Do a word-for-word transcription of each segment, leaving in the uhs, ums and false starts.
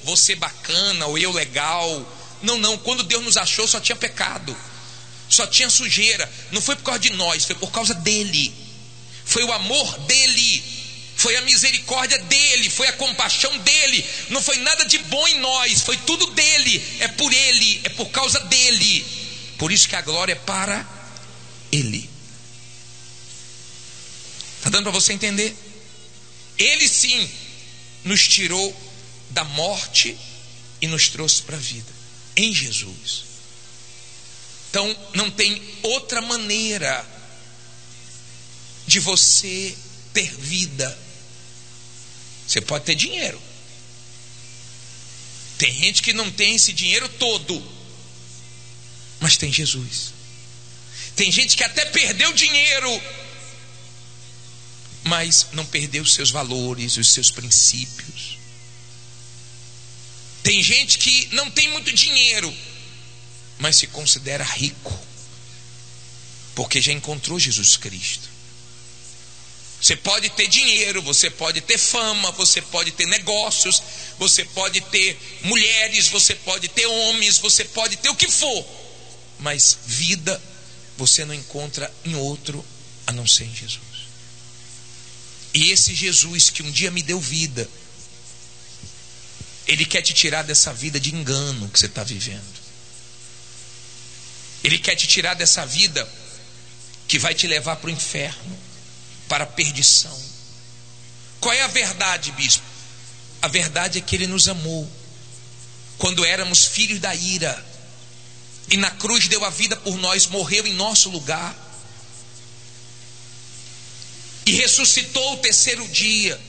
você bacana ou eu legal. Não, não, quando Deus nos achou só tinha pecado, só tinha sujeira. Não foi por causa de nós, foi por causa dele. Foi o amor dele, foi a misericórdia dele, foi a compaixão dele. Não foi nada de bom em nós, foi tudo dele. É por ele, é por causa dele. Por isso que a glória é para ele. Está dando para você entender? Ele sim nos tirou da morte e nos trouxe para a vida em Jesus. Então não tem outra maneira de você ter vida. Você pode ter dinheiro. Tem gente que não tem esse dinheiro todo, mas tem Jesus. Tem gente que até perdeu dinheiro, mas não perdeu os seus valores, os seus princípios. Tem gente que não tem muito dinheiro, mas se considera rico, porque já encontrou Jesus Cristo. Você pode ter dinheiro, você pode ter fama, você pode ter negócios, você pode ter mulheres, você pode ter homens, você pode ter o que for, mas vida você não encontra em outro a não ser em Jesus. E esse Jesus que um dia me deu vida, ele quer te tirar dessa vida de engano que você está vivendo. Ele quer te tirar dessa vida que vai te levar para o inferno, para a perdição. Qual é a verdade, bispo? A verdade é que ele nos amou quando éramos filhos da ira, e na cruz deu a vida por nós, morreu em nosso lugar e ressuscitou o terceiro dia,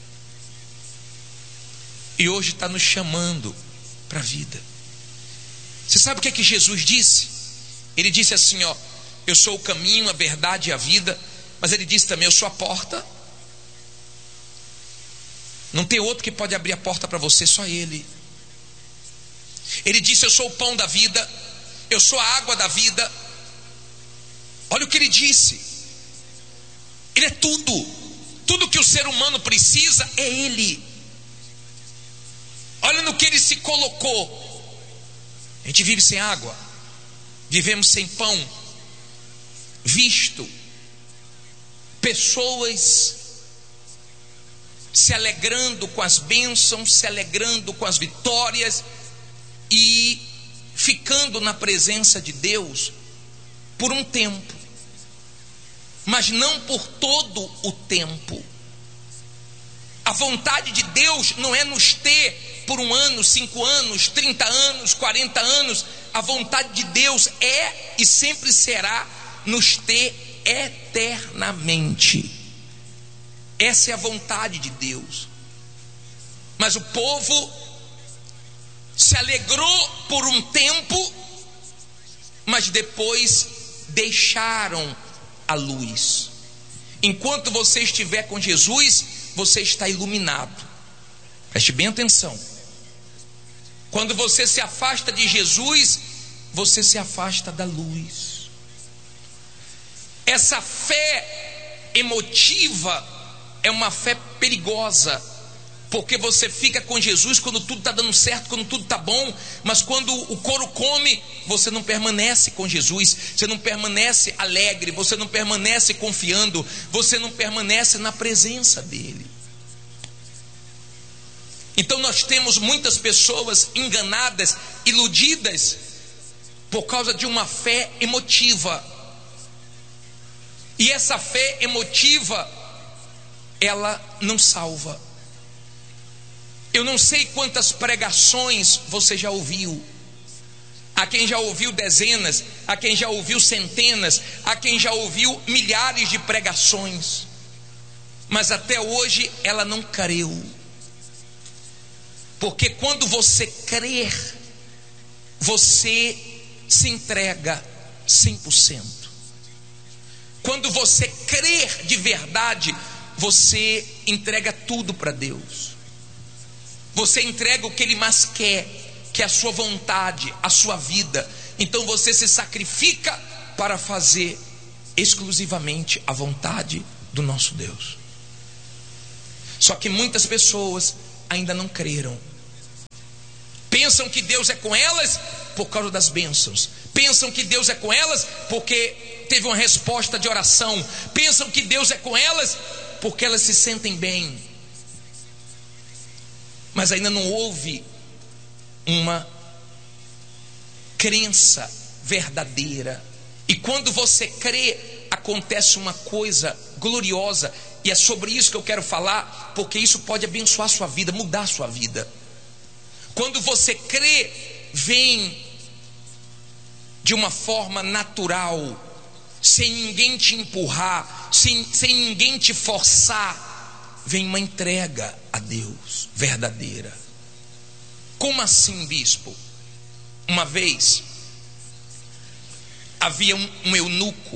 e hoje está nos chamando para a vida. Você sabe o que é que Jesus disse? Ele disse assim, ó: eu sou o caminho, a verdade e a vida. Mas ele disse também: eu sou a porta. Não tem outro que pode abrir a porta para você, só ele. Ele disse: eu sou o pão da vida, eu sou a água da vida. Olha o que ele disse. Ele é tudo. Tudo que o ser humano precisa é ele. Olha no que ele se colocou. A gente vive sem água, vivemos sem pão, visto pessoas se alegrando com as bênçãos, se alegrando com as vitórias e ficando na presença de Deus por um tempo, mas não por todo o tempo. A vontade de Deus não é nos ter por um ano, cinco anos, trinta anos, quarenta anos. A vontade de Deus é e sempre será nos ter eternamente. Essa é a vontade de Deus. Mas o povo se alegrou por um tempo, mas depois deixaram a luz. Enquanto você estiver com Jesus, você está iluminado. Preste bem atenção. Quando você se afasta de Jesus, você se afasta da luz. Essa fé emotiva é uma fé perigosa, porque você fica com Jesus quando tudo está dando certo, quando tudo está bom, mas quando o couro come, você não permanece com Jesus, você não permanece alegre, você não permanece confiando, você não permanece na presença dele. Então nós temos muitas pessoas enganadas, iludidas, por causa de uma fé emotiva. E essa fé emotiva, ela não salva. Eu não sei quantas pregações você já ouviu. Há quem já ouviu dezenas, há quem já ouviu centenas, há quem já ouviu milhares de pregações, mas até hoje ela não creu. Porque quando você crer, você se entrega cem por cento. Quando você crer de verdade, você entrega tudo para Deus. Você entrega o que Ele mais quer, que é a sua vontade, a sua vida. Então você se sacrifica para fazer exclusivamente a vontade do nosso Deus. Só que muitas pessoas ainda não creram. Pensam que Deus é com elas por causa das bênçãos. Pensam que Deus é com elas porque teve uma resposta de oração. Pensam que Deus é com elas porque elas se sentem bem. Mas ainda não houve uma crença verdadeira. E quando você crê, acontece uma coisa gloriosa. E é sobre isso que eu quero falar, porque isso pode abençoar a sua vida, mudar a sua vida. Quando você crê, vem de uma forma natural, sem ninguém te empurrar, sem, sem ninguém te forçar, vem uma entrega a Deus verdadeira. Como assim, bispo? Uma vez havia um, um eunuco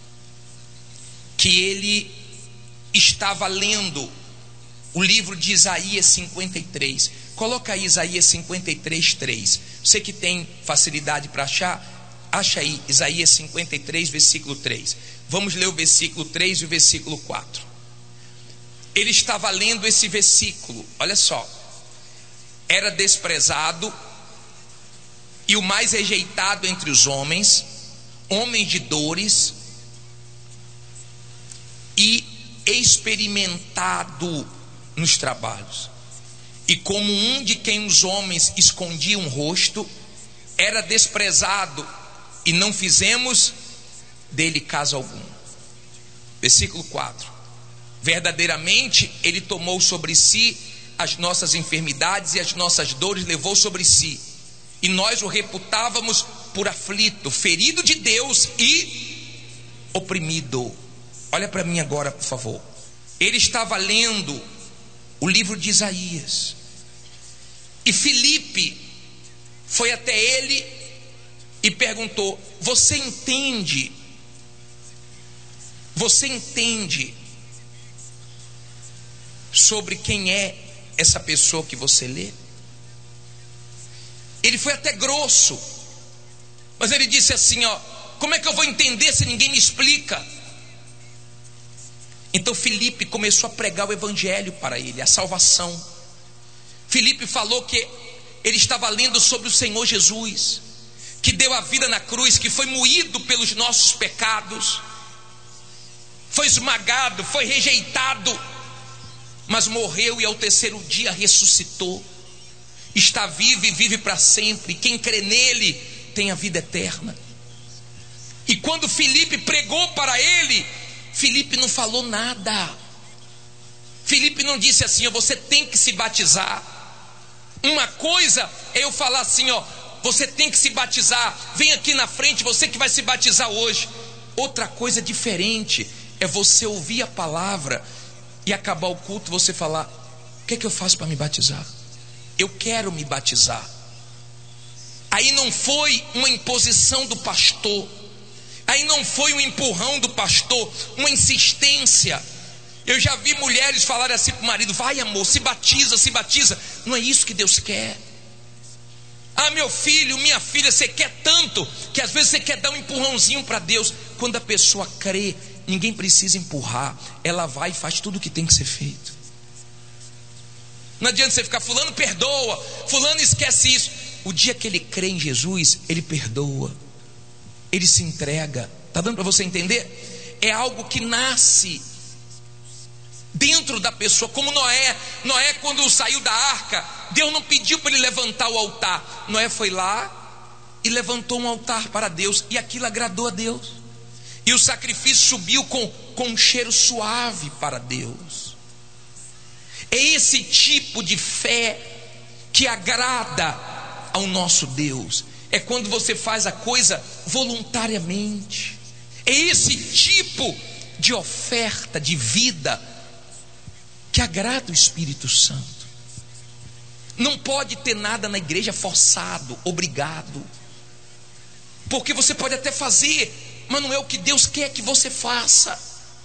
que ele estava lendo o livro de Isaías cinquenta e três. Coloca aí Isaías cinquenta e três, três. Você que tem facilidade para achar, acha aí Isaías cinquenta e três, versículo três. Vamos ler o versículo três e o versículo quatro. Ele estava lendo esse versículo, olha só. Era desprezado e o mais rejeitado entre os homens, homem de dores e experimentado nos trabalhos. E como um de quem os homens escondiam o rosto, era desprezado e não fizemos dele caso algum. Versículo quatro. Verdadeiramente ele tomou sobre si as nossas enfermidades e as nossas dores levou sobre si, e nós o reputávamos por aflito, ferido de Deus e oprimido. Olha para mim agora, por favor. Ele estava lendo o livro de Isaías, e Filipe foi até ele e perguntou: você entende? Você entende sobre quem é essa pessoa que você lê? Ele foi até grosso, mas ele disse assim, ó: como é que eu vou entender se ninguém me explica? Então Filipe começou a pregar o evangelho para ele, a salvação. Filipe falou que ele estava lendo sobre o Senhor Jesus, que deu a vida na cruz, que foi moído pelos nossos pecados, foi esmagado, foi rejeitado, mas morreu e ao terceiro dia ressuscitou, está vivo e vive para sempre. Quem crê nele tem a vida eterna. E quando Filipe pregou para ele, Filipe não falou nada. Filipe não disse assim, ó, você tem que se batizar. Uma coisa é eu falar assim, ó, você tem que se batizar, vem aqui na frente, você que vai se batizar hoje. Outra coisa diferente é você ouvir a palavra e acabar o culto, você falar: o que é que eu faço para me batizar? Eu quero me batizar. Aí não foi uma imposição do pastor, aí não foi um empurrão do pastor, uma insistência. Eu já vi mulheres falarem assim para o marido: vai amor, se batiza, se batiza. Não é isso que Deus quer. Ah, meu filho, minha filha, você quer tanto que às vezes você quer dar um empurrãozinho para Deus. Quando a pessoa crê, ninguém precisa empurrar, ela vai e faz tudo o que tem que ser feito. Não adianta você ficar: fulano perdoa, fulano esquece isso. O dia que ele crê em Jesus, ele perdoa, ele se entrega. Está dando para você entender? É algo que nasce dentro da pessoa, como Noé. Noé, quando saiu da arca, Deus não pediu para ele levantar o altar. Noé foi lá e levantou um altar para Deus, e aquilo agradou a Deus, e o sacrifício subiu com, com um cheiro suave para Deus. É esse tipo de fé que agrada ao nosso Deus. É quando você faz a coisa voluntariamente. É esse tipo de oferta de vida que agrada o Espírito Santo. Não pode ter nada na igreja forçado, obrigado, porque você pode até fazer, mas não é o que Deus quer que você faça.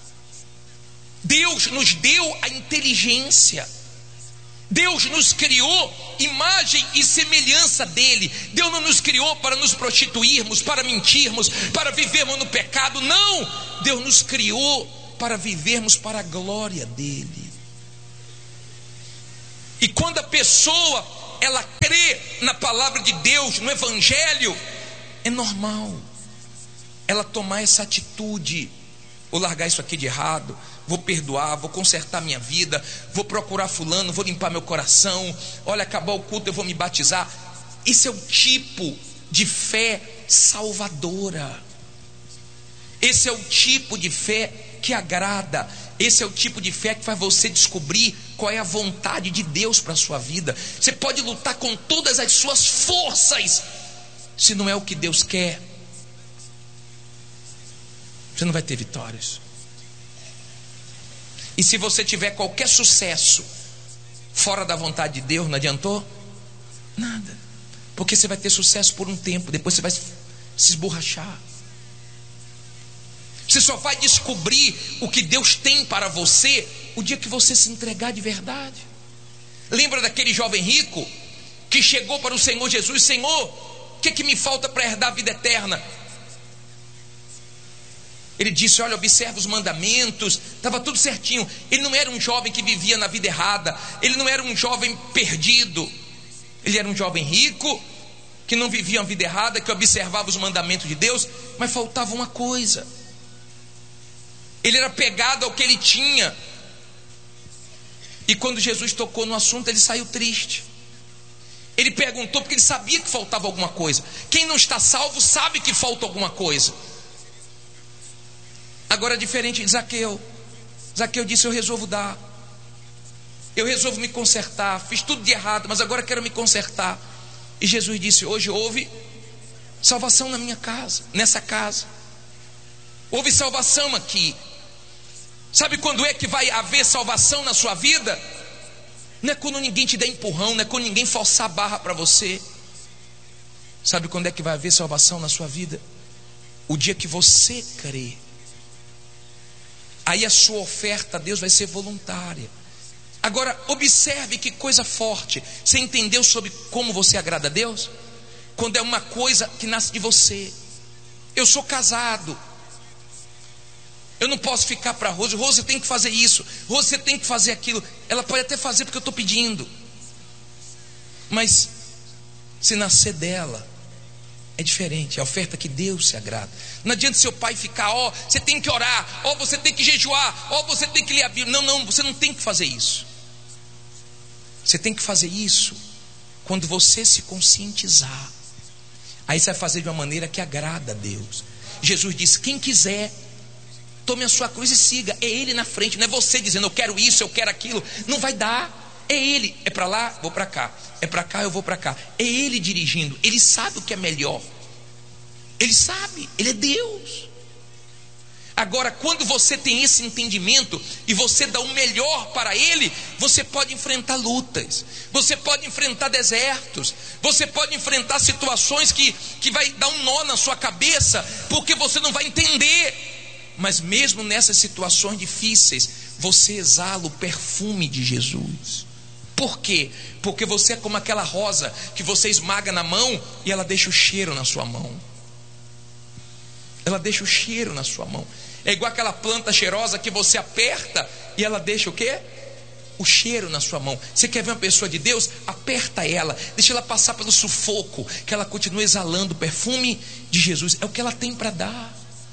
Deus nos deu a inteligência, Deus nos criou imagem e semelhança dele. Deus não nos criou para nos prostituirmos, para mentirmos, para vivermos no pecado. Não, Deus nos criou para vivermos para a glória dele. E quando a pessoa ela crê na palavra de Deus, no Evangelho, é normal ela tomar essa atitude: vou largar isso aqui de errado, vou perdoar, vou consertar minha vida, vou procurar fulano, vou limpar meu coração, olha, acabar o culto, eu vou me batizar. Esse é o tipo de fé salvadora. Esse é o tipo de fé que agrada. Esse é o tipo de fé que faz você descobrir qual é a vontade de Deus para a sua vida. Você pode lutar com todas as suas forças, se não é o que Deus quer, você não vai ter vitórias. E se você tiver qualquer sucesso fora da vontade de Deus, não adiantou nada, porque você vai ter sucesso por um tempo, depois você vai se esborrachar. Você só vai descobrir o que Deus tem para você o dia que você se entregar de verdade. Lembra daquele jovem rico que chegou para o Senhor Jesus: Senhor, o que, que me falta para herdar a vida eterna? Ele disse: olha, observa os mandamentos. Estava tudo certinho. Ele não era um jovem que vivia na vida errada, ele não era um jovem perdido. Ele era um jovem rico que não vivia uma vida errada, que observava os mandamentos de Deus, mas faltava uma coisa. Ele era pegado ao que ele tinha. E quando Jesus tocou no assunto, ele saiu triste. Ele perguntou porque ele sabia que faltava alguma coisa. Quem não está salvo sabe que falta alguma coisa. Agora é diferente de Zaqueu. Zaqueu disse: eu resolvo dar, eu resolvo me consertar, fiz tudo de errado, mas agora quero me consertar. E Jesus disse: hoje houve salvação na minha casa, nessa casa. Houve salvação aqui. Sabe quando é que vai haver salvação na sua vida? Não é quando ninguém te dá empurrão, não é quando ninguém forçar a barra para você. Sabe quando é que vai haver salvação na sua vida? O dia que você crer. Aí a sua oferta a Deus vai ser voluntária. Agora observe que coisa forte. Você entendeu sobre como você agrada a Deus? Quando é uma coisa que nasce de você. Eu sou casado, eu não posso ficar para Rose: Rose, você tem que fazer isso, Rose, você tem que fazer aquilo. Ela pode até fazer porque eu estou pedindo, mas se nascer dela, é diferente. É a oferta que Deus se agrada. Não adianta seu pai ficar: ó, oh, você tem que orar, ó, oh, você tem que jejuar, ó, oh, você tem que ler a Bíblia. Não, não, você não tem que fazer isso. Você tem que fazer isso quando você se conscientizar. Aí você vai fazer de uma maneira que agrada a Deus. Jesus disse: quem quiser, tome a sua cruz e siga. É Ele na frente, não é você dizendo: eu quero isso, eu quero aquilo. Não vai dar. É Ele. É para lá, vou para cá. É para cá, eu vou para cá. É Ele dirigindo. Ele sabe o que é melhor. Ele sabe. Ele é Deus. Agora, quando você tem esse entendimento e você dá o melhor para Ele, você pode enfrentar lutas, você pode enfrentar desertos, você pode enfrentar situações que, que vai dar um nó na sua cabeça, porque você não vai entender. Mas mesmo nessas situações difíceis, você exala o perfume de Jesus. Por quê? Porque você é como aquela rosa que você esmaga na mão e ela deixa o cheiro na sua mão. Ela deixa o cheiro na sua mão. É igual aquela planta cheirosa que você aperta e ela deixa o quê? O cheiro na sua mão. Você quer ver uma pessoa de Deus? Aperta ela, deixa ela passar pelo sufoco, que ela continue exalando o perfume de Jesus. É o que ela tem para dar.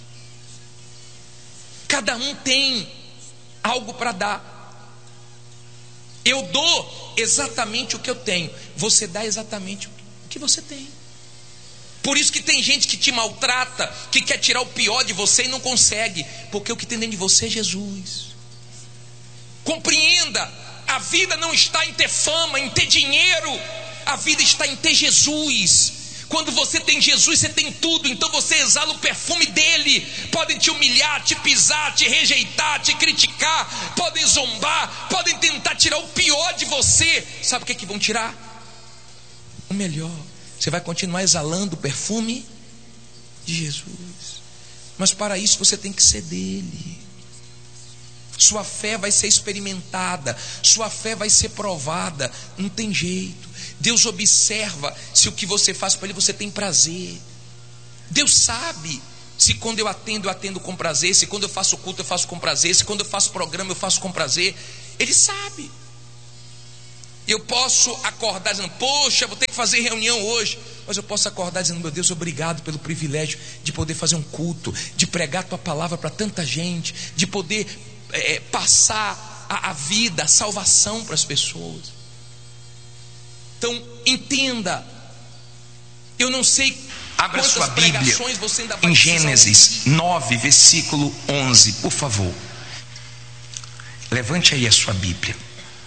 Cada um tem algo para dar. Eu dou exatamente o que eu tenho, você dá exatamente o que você tem. Por isso que tem gente que te maltrata, que quer tirar o pior de você e não consegue, porque o que tem dentro de você é Jesus. Compreenda, a vida não está em ter fama, em ter dinheiro, a vida está em ter Jesus. Quando você tem Jesus, você tem tudo. Então você exala o perfume dele. Podem te humilhar, te pisar, te rejeitar, te criticar, podem zombar, podem tentar tirar o pior de você. Sabe o que é que vão tirar? O melhor. Você vai continuar exalando o perfume de Jesus. Mas para isso você tem que ser dele. Sua fé vai ser experimentada, sua fé vai ser provada. Não tem jeito. Deus observa se o que você faz para Ele você tem prazer. Deus sabe se quando eu atendo, eu atendo com prazer, se quando eu faço culto, eu faço com prazer, se quando eu faço programa, eu faço com prazer. Ele sabe. Eu posso acordar dizendo, poxa, vou ter que fazer reunião hoje. Mas eu posso acordar dizendo, meu Deus, obrigado pelo privilégio de poder fazer um culto, de pregar a tua palavra para tanta gente, de poder é, passar a, a vida, a salvação para as pessoas. Então, entenda, eu não sei abra quantas sua Bíblia pregações você ainda vai em precisar Gênesis ouvir. nove, versículo onze, por favor. Levante aí a sua Bíblia.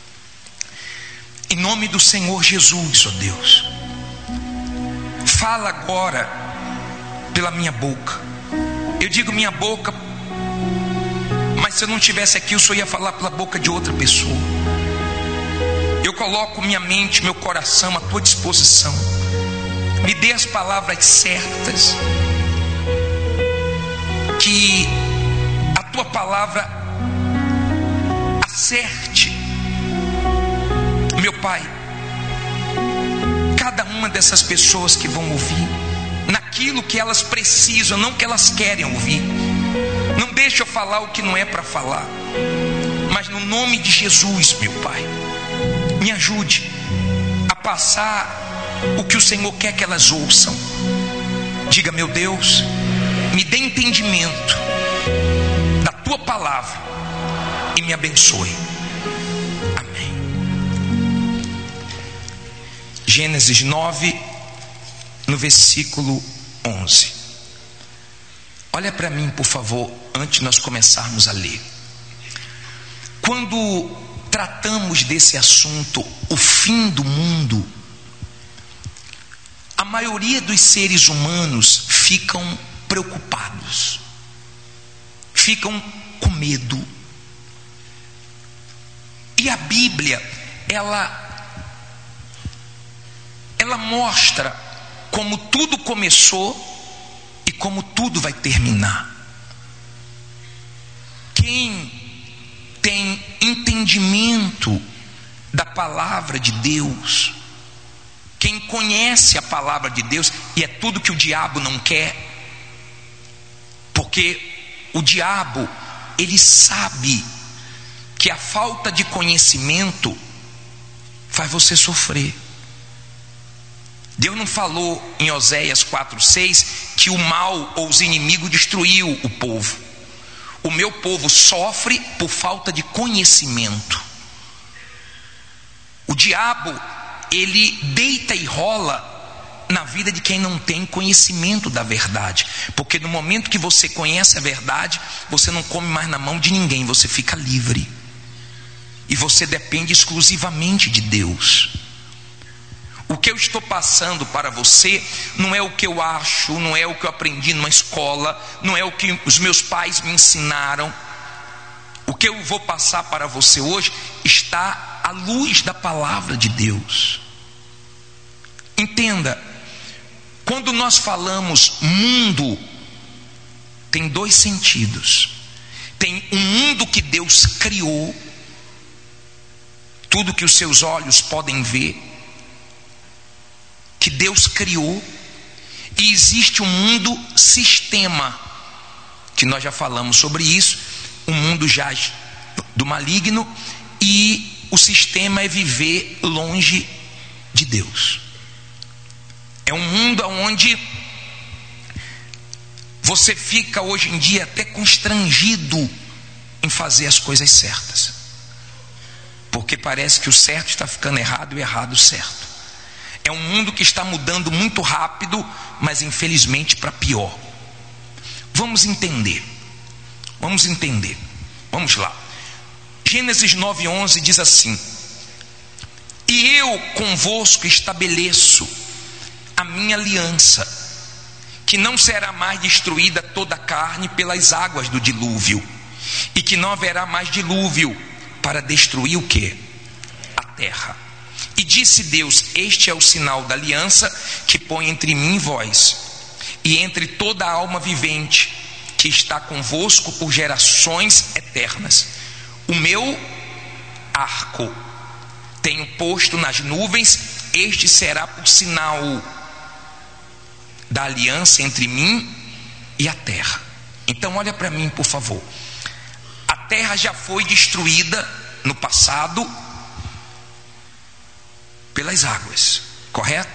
Em nome do Senhor Jesus, ó Deus, fala agora pela minha boca. Eu digo minha boca, mas se eu não estivesse aqui, eu só ia falar pela boca de outra pessoa. Eu coloco minha mente, meu coração à tua disposição. Me dê as palavras certas, que a tua palavra acerte, meu Pai, cada uma dessas pessoas que vão ouvir, naquilo que elas precisam, não que elas querem ouvir. Não deixe eu falar o que não é para falar, mas no nome de Jesus, meu Pai, me ajude a passar o que o Senhor quer que elas ouçam. Diga, meu Deus, me dê entendimento da tua palavra e me abençoe. Amém. Gênesis nove, no versículo onze. Olha para mim, por favor, antes de nós começarmos a ler. Quando tratamos desse assunto, o fim do mundo, a maioria dos seres humanos ficam preocupados, ficam com medo. E a Bíblia, ela, ela mostra como tudo começou e como tudo vai terminar. Quem tem entendimento da palavra de Deus, quem conhece a palavra de Deus, e é tudo que o diabo não quer, porque o diabo, ele sabe que a falta de conhecimento faz você sofrer. Deus não falou em Oséias quatro, seis que o mal ou os inimigos destruiu o povo. O meu povo sofre por falta de conhecimento. O diabo, ele deita e rola na vida de quem não tem conhecimento da verdade, porque no momento que você conhece a verdade, você não come mais na mão de ninguém, você fica livre, e você depende exclusivamente de Deus. O que eu estou passando para você não é o que eu acho, não é o que eu aprendi numa escola, não é o que os meus pais me ensinaram. O que eu vou passar para você hoje está à luz da palavra de Deus. Entenda, quando nós falamos mundo, tem dois sentidos. Tem um mundo que Deus criou, tudo que os seus olhos podem ver, que Deus criou, e existe um mundo sistema, que nós já falamos sobre isso. O mundo jaz do maligno, e o sistema é viver longe de Deus. É um mundo onde você fica hoje em dia até constrangido em fazer as coisas certas, porque parece que o certo está ficando errado e o errado certo. É um mundo que está mudando muito rápido, mas infelizmente para pior. Vamos entender. Vamos entender. Vamos lá. Gênesis nove, onze diz assim: e eu convosco estabeleço a minha aliança, que não será mais destruída toda a carne pelas águas do dilúvio, e que não haverá mais dilúvio para destruir o quê? A terra. E disse Deus: este é o sinal da aliança que põe entre mim e vós, e entre toda a alma vivente que está convosco por gerações eternas. O meu arco tenho posto nas nuvens, este será por sinal da aliança entre mim e a terra. Então olha para mim, por favor. A terra já foi destruída no passado, pelas águas, correto?